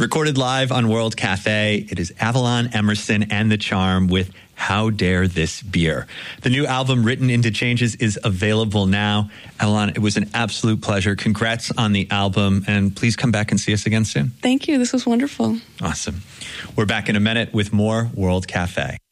Recorded live on World Cafe, it is Avalon, Emerson, and The Charm with How Dare This Beer. The new album, Written into Changes, is available now. Avalon, it was an absolute pleasure. Congrats on the album, and please come back and see us again soon. Thank you. This was wonderful. Awesome. We're back in a minute with more World Cafe.